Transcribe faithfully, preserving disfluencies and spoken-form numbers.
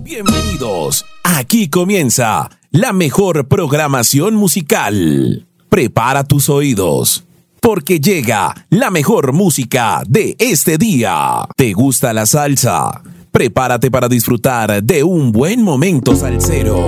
Bienvenidos. Aquí comienza la mejor programación musical. Prepara tus oídos, porque llega la mejor música de este día. ¿Te gusta la salsa? Prepárate para disfrutar de un buen momento salsero.